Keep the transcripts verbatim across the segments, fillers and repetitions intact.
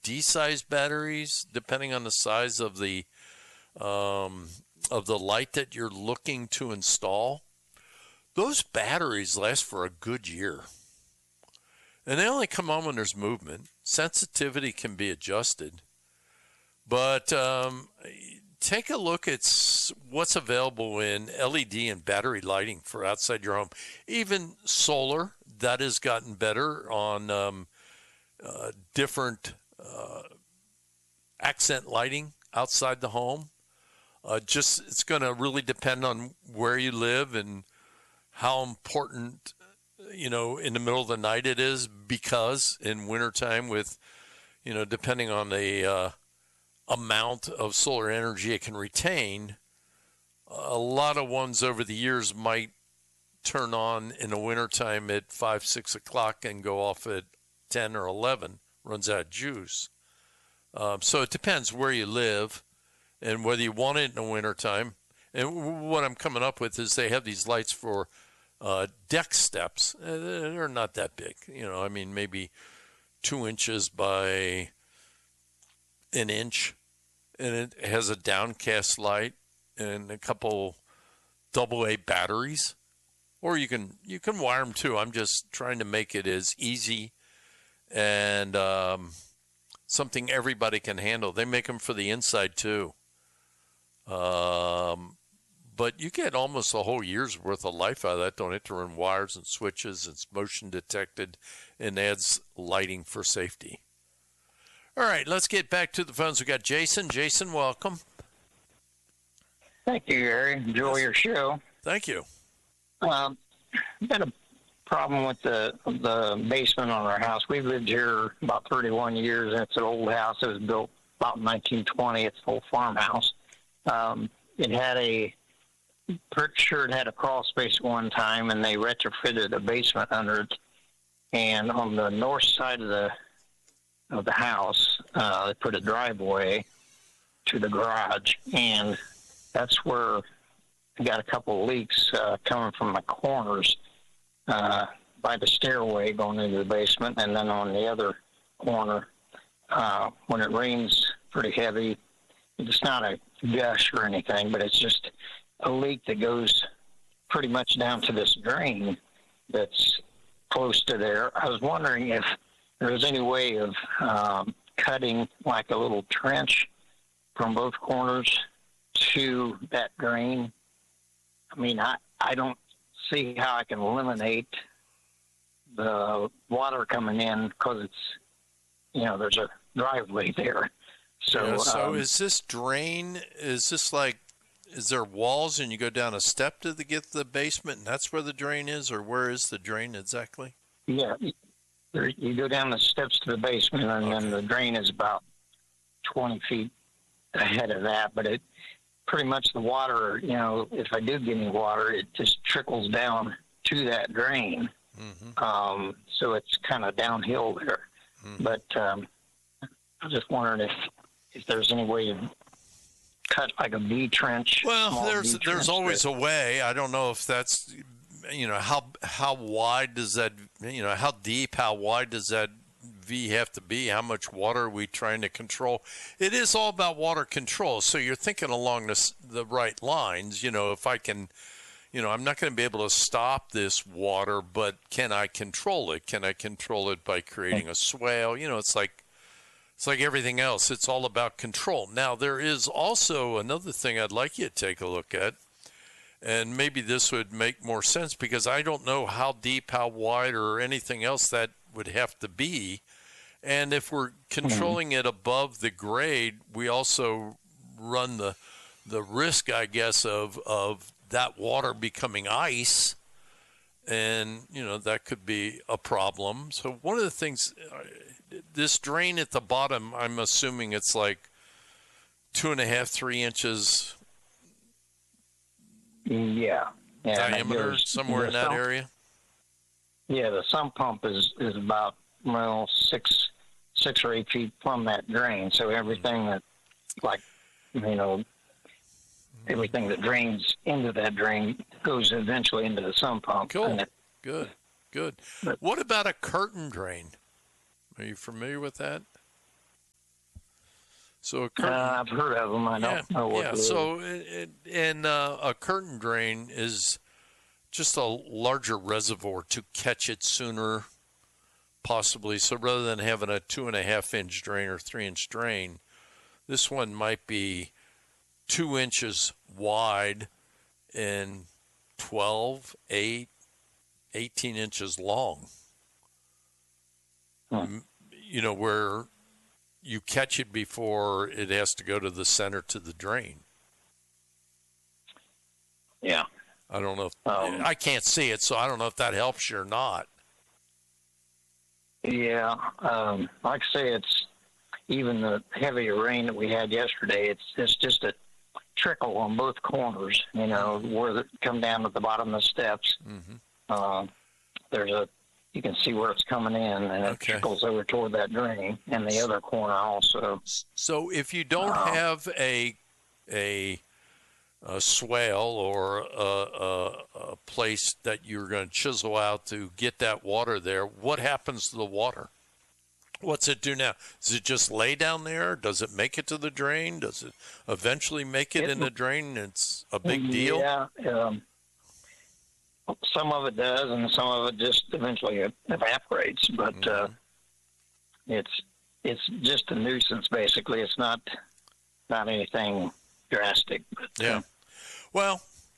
D-size batteries, depending on the size of the um, of the light that you're looking to install. Those batteries last for a good year. And they only come on when there's movement. Sensitivity can be adjusted. But um, take a look at what's available in L E D and battery lighting for outside your home. Even solar, that has gotten better on um, uh, different uh, accent lighting outside the home. Uh, just it's going to really depend on where you live and how important, you know, in the middle of the night it is, because in wintertime with, you know, depending on the uh, amount of solar energy it can retain, a lot of ones over the years might turn on in the wintertime at five, six o'clock and go off at ten or eleven, runs out of juice. Um, so it depends where you live and whether you want it in the wintertime. And what I'm coming up with is they have these lights for uh, deck steps. Uh, they're not that big. You know, I mean, maybe two inches by an inch. And it has a downcast light and a couple double A batteries. Or you can you can wire them too. I'm just trying to make it as easy and um, something everybody can handle. They make them for the inside too. Um, but you get almost a whole year's worth of life out of that. Don't have to run wires and switches. It's motion detected and adds lighting for safety. All right, let's get back to the phones. We got Jason. Jason, welcome. Thank you, Gary. Enjoy your show. Thank you. Um, I've had a problem with the the basement on our house. We've lived here about thirty-one years, and it's an old house. It was built about nineteen twenty. It's an old farmhouse. Um, it had a, pretty sure it had a crawl space at one time, and they retrofitted a basement under it. And on the north side of the of the house, uh, they put a driveway to the garage, and that's where I got a couple of leaks uh, coming from the corners uh, by the stairway going into the basement, and then on the other corner, uh, when it rains pretty heavy, it's not a gush or anything, but it's just a leak that goes pretty much down to this drain that's close to there. I was wondering if there was any way of um, cutting like a little trench from both corners to that drain. I mean, I, I don't see how I can eliminate the water coming in because it's, you know, there's a driveway there. So, yeah, so um, is this drain, is this like, is there walls and you go down a step to the, get to the basement and that's where the drain is, or where is the drain exactly? Yeah, there, you go down the steps to the basement, and okay. then the drain is about twenty feet ahead of that, but it pretty much the water, you know, if I do get any water, it just trickles down to that drain. Mm-hmm. Um, so it's kind of downhill there. Mm-hmm. But um, I was just wondering if if there's any way to cut like a V trench. Well, there's V there's trench always there. a way. I don't know if that's, you know, how how wide does that, you know, how deep, how wide does that V have to be? How much water are we trying to control? It is all about water control. So you're thinking along this, the right lines. You know, if I can, you know, I'm not going to be able to stop this water, but can I control it? Can I control it by creating a swale? You know, it's like, it's like everything else. It's all about control. Now, there is also another thing I'd like you to take a look at, and maybe this would make more sense because I don't know how deep, how wide, or anything else that would have to be. And if we're controlling it above the grade, we also run the the risk, I guess, of of that water becoming ice, and you know that could be a problem. So one of the things, this drain at the bottom, I'm assuming it's like two and a half, three inches yeah, yeah diameter, somewhere in that sump, area. Yeah, the sump pump is is about well six six or eight feet from that drain. So everything that, like, you know, everything that drains into that drain goes eventually into the sump pump. Cool. It, good, good. But, what about a curtain drain? Are you familiar with that? So a curtain, Uh, I've heard of them. I yeah, don't know what yeah. it is. So it, it, and uh, a curtain drain is just a larger reservoir to catch it sooner, possibly. So rather than having a two and a half inch drain or three inch drain, this one might be two inches wide and twelve, eight, eighteen inches long. Hmm. You know, where you catch it before it has to go to the center to the drain. Yeah. I don't know if Um, I can't see it, so I don't know if that helps you or not. Yeah. Um, like I say, it's even the heavier rain that we had yesterday. It's it's just a trickle on both corners. You know, where it come down at the bottom of the steps. Mm-hmm. Uh, there's a you can see where it's coming in, and it Okay. trickles over toward that drain, and the other corner also. So if you don't Uh, have a a, a swale or a, a, a place that you're going to chisel out to get that water there, what happens to the water? What's it do now? Does it just lay down there? Does it make it to the drain? Does it eventually make it, It- in the drain? It's a big deal. Yeah. Um, some of it does, and some of it just eventually evaporates. But uh, it's it's just a nuisance, basically. It's not not anything drastic. But, Yeah. uh, Well,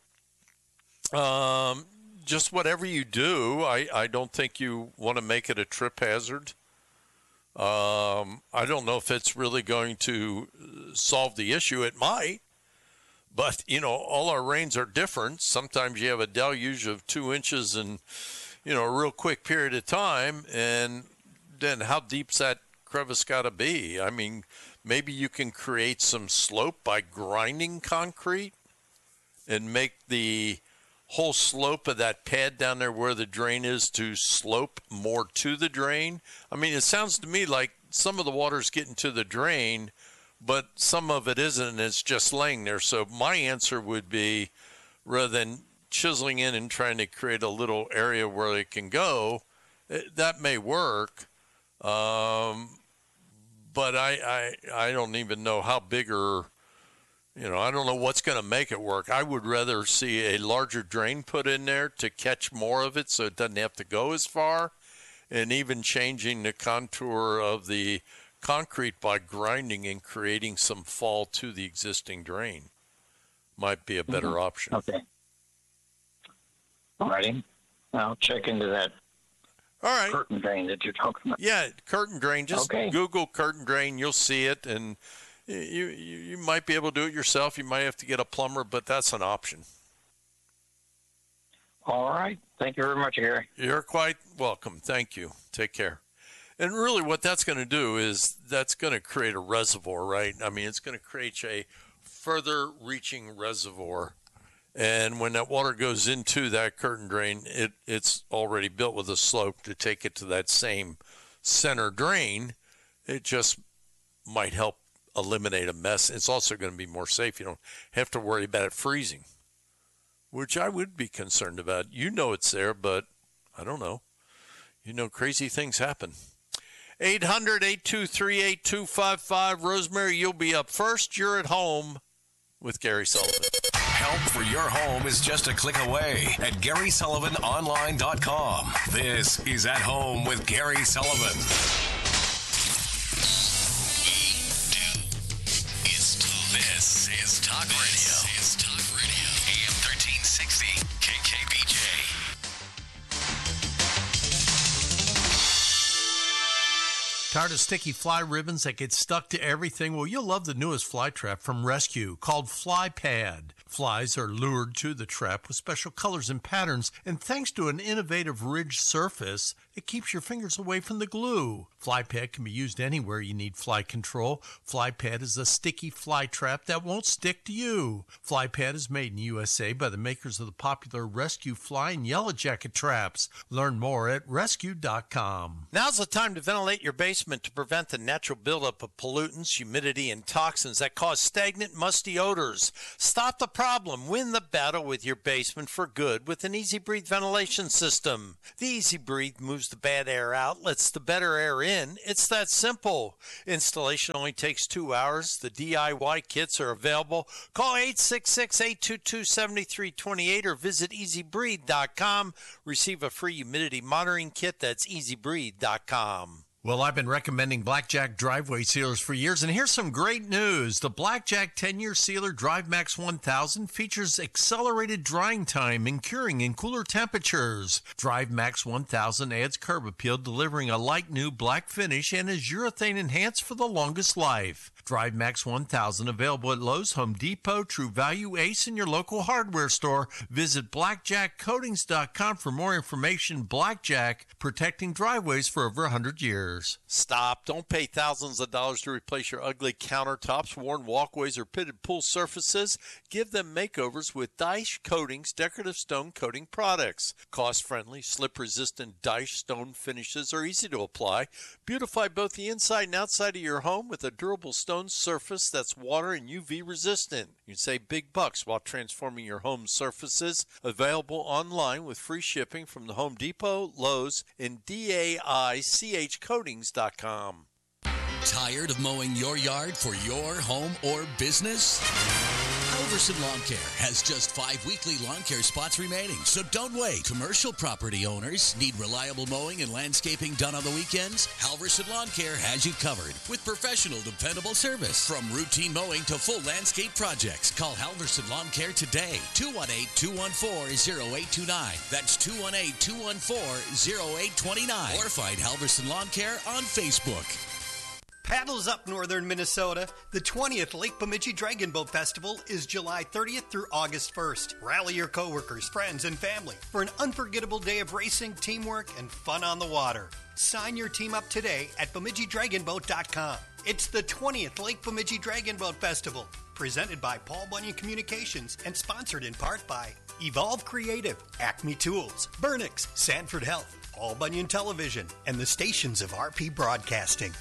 um, just whatever you do, I, I don't think you want to make it a trip hazard. Um, I don't know if it's really going to solve the issue. It might. But, you know, all our rains are different. Sometimes you have a deluge of two inches in, you know, a real quick period of time. And then how deep's that crevice got to be? I mean, maybe you can create some slope by grinding concrete and make the whole slope of that pad down there where the drain is to slope more to the drain. I mean, it sounds to me like some of the water's getting to the drain, but some of it isn't, and it's just laying there. So my answer would be, rather than chiseling in and trying to create a little area where it can go, it, that may work. Um, but I, I, I don't even know how big or, you know, I don't know what's going to make it work. I would rather see a larger drain put in there to catch more of it so it doesn't have to go as far, and even changing the contour of the concrete by grinding and creating some fall to the existing drain might be a better Mm-hmm. option. Okay. All righty. I'll check into that All right. curtain drain that you're talking about. Yeah, curtain drain. Just Okay. Google curtain drain. You'll see it, and you, you you might be able to do it yourself. You might have to get a plumber, but that's an option. All right. Thank you very much, Gary. You're quite welcome. Thank you. Take care. And really what that's going to do is that's going to create a reservoir, right? I mean, it's going to create a further reaching reservoir. And when that water goes into that curtain drain, it, it's already built with a slope to take it to that same center drain. It just might help eliminate a mess. It's also going to be more safe. You don't have to worry about it freezing, which I would be concerned about. You know it's there, but I don't know. You know, crazy things happen. eight hundred, eight two three, eight two five five. Rosemary, you'll be up first. You're at home with Gary Sullivan. Help for your home is just a click away at Gary Sullivan Online dot com. This is At Home with Gary Sullivan. This is Talk Radio. This is Talk Radio. A M thirteen sixty K K B J. Tired of sticky fly ribbons that get stuck to everything? Well, you'll love the newest fly trap from Rescue called Fly Pad. Flies are lured to the trap with special colors and patterns, and thanks to an innovative ridged surface, it keeps your fingers away from the glue. Fly Pad can be used anywhere you need fly control. Fly Pad is a sticky fly trap that won't stick to you. Fly Pad is made in U S A by the makers of the popular Rescue Fly and Yellow Jacket traps. Learn more at rescue dot com. Now's the time to ventilate your basement basement to prevent the natural buildup of pollutants, humidity, and toxins that cause stagnant, musty odors. Stop the problem. Win the battle with your basement for good with an Easy Breathe ventilation system. The Easy Breathe moves the bad air out, lets the better air in. It's that simple. Installation only takes two hours. The D I Y kits are available. Call eight six six, eight two two, seven three two eight or visit easy breathe dot com. Receive a free humidity monitoring kit. That's easy breathe dot com. Well, I've been recommending Blackjack driveway sealers for years, and here's some great news. The Blackjack ten-year sealer DriveMax one thousand features accelerated drying time and curing in cooler temperatures. DriveMax one thousand adds curb appeal, delivering a light new black finish, and is urethane enhanced for the longest life. DriveMax one thousand available at Lowe's, Home Depot, True Value, Ace, and your local hardware store. Visit blackjack coatings dot com for more information. Blackjack, protecting driveways for over one hundred years. Stop. Don't pay thousands of dollars to replace your ugly countertops, worn walkways, or pitted pool surfaces. Give them makeovers with Daesh Coatings decorative stone coating products. Cost-friendly, slip-resistant Daesh stone finishes are easy to apply. Beautify both the inside and outside of your home with a durable stone surface that's water and U V resistant. You can save big bucks while transforming your home surfaces. Available online with free shipping from the Home Depot, Lowe's, and D A I C H coatings dot com. Tired of mowing your yard for your home or business? Halverson Lawn Care has just five weekly lawn care spots remaining, so don't wait. Commercial property owners need reliable mowing and landscaping done on the weekends? Halverson Lawn Care has you covered with professional, dependable service. From routine mowing to full landscape projects, call Halverson Lawn Care today. two one eight, two one four, zero eight two nine. That's two one eight, two one four, zero eight two nine. Or find Halverson Lawn Care on Facebook. Paddles up northern Minnesota. The twentieth Lake Bemidji Dragon Boat Festival is July thirtieth through August first. Rally your coworkers, friends, and family for an unforgettable day of racing, teamwork, and fun on the water. Sign your team up today at bemidji dragon boat dot com. It's the twentieth Lake Bemidji Dragon Boat Festival, presented by Paul Bunyan Communications and sponsored in part by Evolve Creative, Acme Tools, Burnix, Sanford Health, Paul Bunyan Television, and the stations of R P Broadcasting.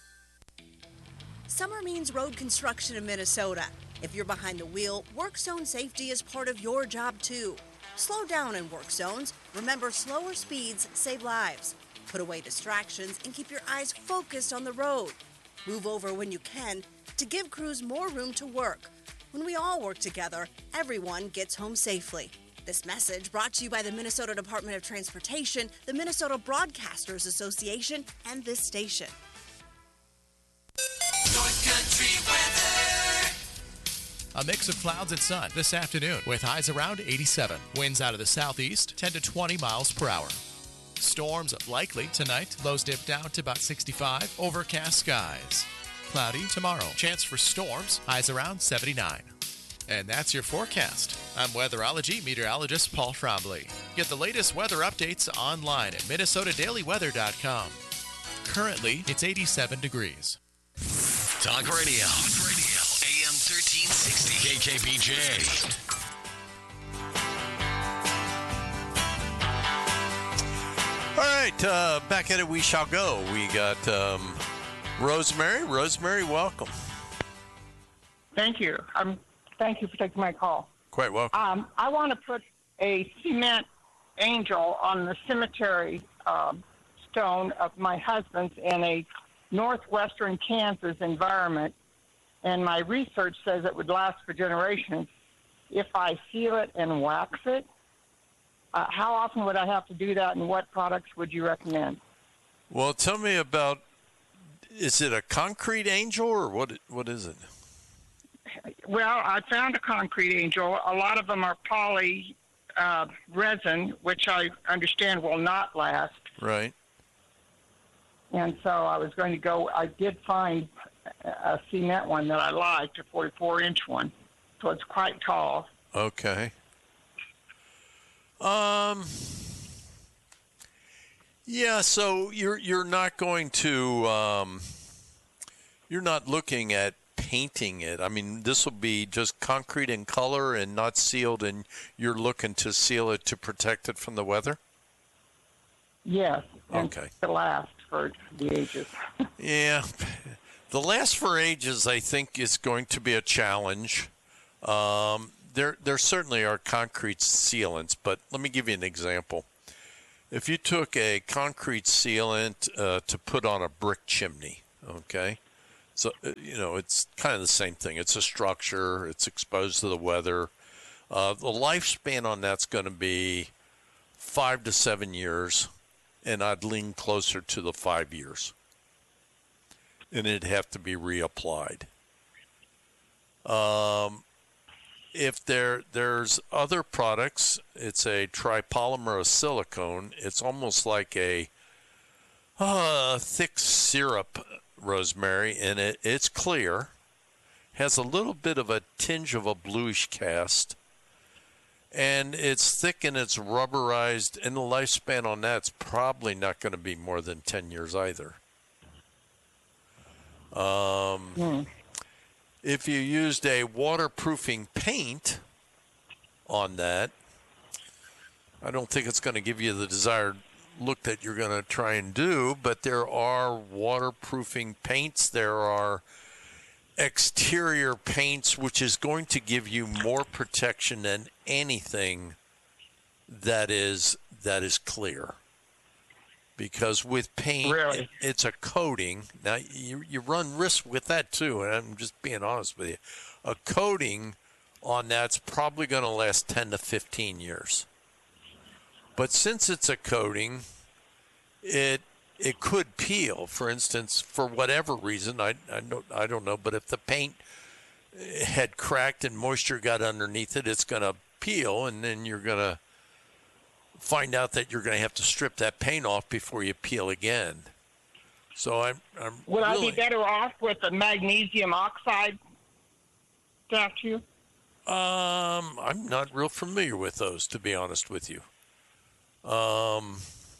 Summer means road construction in Minnesota. If you're behind the wheel, work zone safety is part of your job too. Slow down in work zones. Remember, slower speeds save lives. Put away distractions and keep your eyes focused on the road. Move over when you can to give crews more room to work. When we all work together, everyone gets home safely. This message brought to you by the Minnesota Department of Transportation, the Minnesota Broadcasters Association, and this station. North Country weather. A mix of clouds and sun this afternoon with highs around eighty-seven. Winds out of the southeast, ten to twenty miles per hour. Storms likely tonight. Lows dip down to about sixty-five. Overcast skies. Cloudy tomorrow. Chance for storms. Highs around seventy-nine. And that's your forecast. I'm weatherology meteorologist Paul Trombley. Get the latest weather updates online at minnesota daily weather dot com. Currently, it's eighty-seven degrees. Talk Radio. Talk Radio. A M thirteen sixty. K K B J. All right, uh, back at it we shall go. We got um, Rosemary. Rosemary, welcome. Thank you. Um, thank you for taking my call. Quite welcome. Um, I want to put a cement angel on the cemetery uh, stone of my husband's in a northwestern Kansas environment, and my research says it would last for generations. If I seal it and wax it, uh, how often would I have to do that, and what products would you recommend? Well, tell me about, is it a concrete angel, or what? what is it? Well, I found a concrete angel. A lot of them are poly uh, resin, which I understand will not last. Right. And so I was going to go, I did find a cement one that I liked, a forty-four inch one. So it's quite tall. Okay. Um. Yeah, so you're you're not going to, um, you're not looking at painting it. I mean, this will be just concrete in color and not sealed, and you're looking to seal it to protect it from the weather? Yes. And okay. to last for the ages. Yeah. The last for ages, I think, is going to be a challenge. Um, there, there certainly are concrete sealants, but let me give you an example. If you took a concrete sealant uh, to put on a brick chimney, okay, so, uh, you know, it's kind of the same thing. It's a structure. It's exposed to the weather. Uh, the lifespan on that's going to be five to seven years, and I'd lean closer to the five years. And it'd have to be reapplied. Um, if there there's other products, it's a tripolymer of silicone. It's almost like a uh, thick syrup, Rosemary, and it, it's clear. Has a little bit of a tinge of a bluish cast. And it's thick and it's rubberized, and the lifespan on that's probably not going to be more than ten years either. Um, mm. If you used a waterproofing paint on that, I don't think it's going to give you the desired look that you're going to try and do, but there are waterproofing paints. There are exterior paints, which is going to give you more protection than anything that is that is clear. Because with paint, really? it, it's a coating. Now, you, you run risk with that, too, and I'm just being honest with you. A coating on that's probably going to last ten to fifteen years. But since it's a coating, it it could peel. For instance, for whatever reason, I, I, don't, I don't know, but if the paint had cracked and moisture got underneath it, it's going to peel, and then you're going to find out that you're going to have to strip that paint off before you peel again. So I'm, I'm Would really, I be better off with a magnesium oxide statue? Um, I'm not real familiar with those, to be honest with you. Um,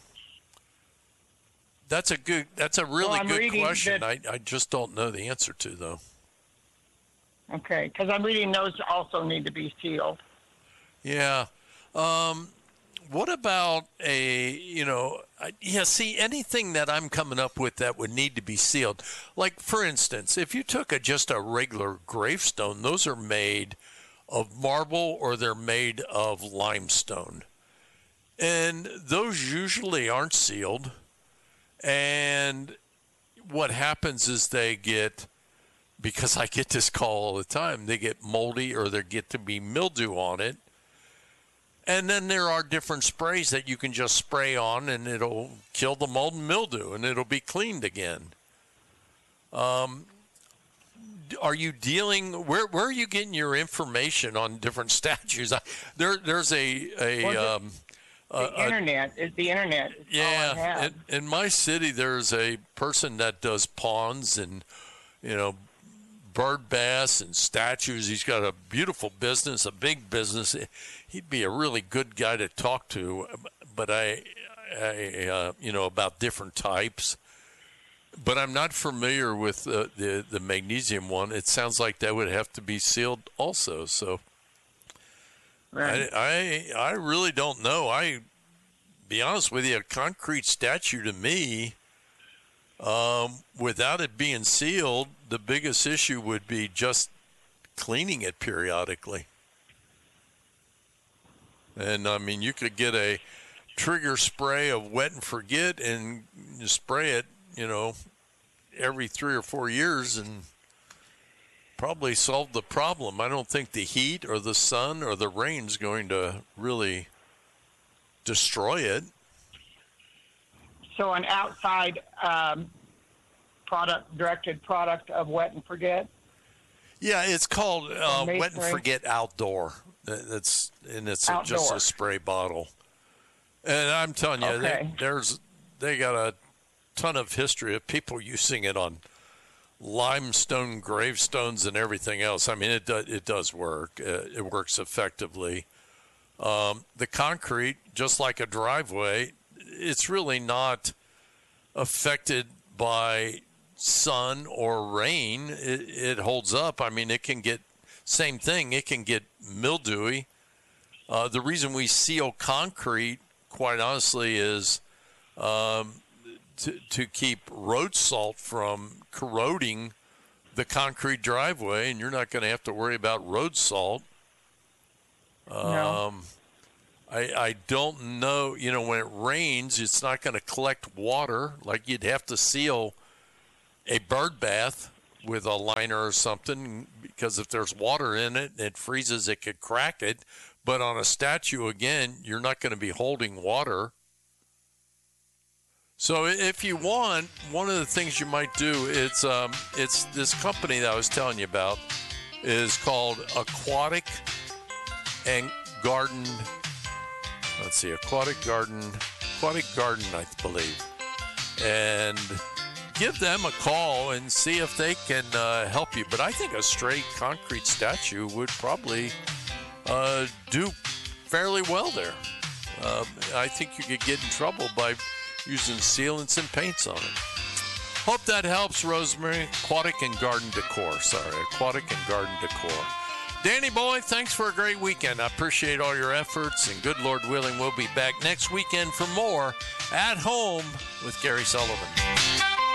that's a good, that's a really well, good question. That, I, I just don't know the answer to, though. Okay, because I'm reading those also need to be sealed. Yeah. Um, what about a, you know, yeah, see, anything that I'm coming up with that would need to be sealed. Like, for instance, if you took a, just a regular gravestone, those are made of marble or they're made of limestone. And those usually aren't sealed. And what happens is they get, because I get this call all the time, they get moldy or they get to be mildew on it. And then there are different sprays that you can just spray on and it'll kill the mold and mildew and it'll be cleaned again. Um, are you dealing, where where are you getting your information on different statues? I, there There's a, a well, um, the uh, internet is the internet. It's yeah, in, in my city, there's a person that does ponds and, you know, bird baths and statues. He's got a beautiful business, a big business. He'd be a really good guy to talk to, but I, I uh, you know, about different types. But I'm not familiar with uh, the the magnesium one. It sounds like that would have to be sealed also. So. Right. I, I I really don't know. I be honest with you, a concrete statue to me, um, without it being sealed, the biggest issue would be just cleaning it periodically. And I mean, you could get a trigger spray of Wet and Forget and you spray it, you know, every three or four years and probably solve the problem. I don't think the heat or the sun or the rain's going to really destroy it. So an outside um, product, directed product of Wet and Forget? Yeah, it's called uh, Wet and Forget Outdoor. That's and it's a, just a spray bottle. And I'm telling you, okay. they, there's they got a ton of history of people using it on limestone gravestones and everything else. I mean, it do, it does work. Uh, it works effectively. Um, the concrete, just like a driveway, it's really not affected by sun or rain. It, it holds up. I mean, it can get, same thing, it can get mildewy. Uh, the reason we seal concrete, quite honestly, is um, to, to keep road salt from corroding the concrete driveway, and you're not going to have to worry about road salt. No. Um, I, I don't know, you know, when it rains, it's not going to collect water. Like you'd have to seal a bird bath with a liner or something, because if there's water in it and it freezes, it could crack it. But on a statue, again, you're not going to be holding water. So if you want, one of the things you might do, it's um, it's this company that I was telling you about is called Aquatic and Garden. Let's see, Aquatic Garden, Aquatic Garden, I believe. And give them a call and see if they can uh, help you. But I think a straight concrete statue would probably uh, do fairly well there. Uh, I think you could get in trouble by using sealants and paints on it. Hope that helps, Rosemary. Aquatic and Garden Decor. Sorry, Aquatic and Garden Decor. Danny boy, thanks for a great weekend. I appreciate all your efforts, and good Lord willing, we'll be back next weekend for more At Home with Gary Sullivan.